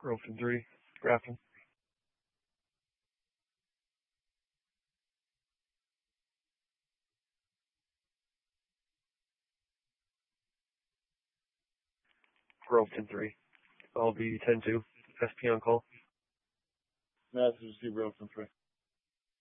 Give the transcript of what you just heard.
Groveton 3, Grafton. Groveton 3. I'll be 10-2. SP on call. Massive receiver Groveton 3.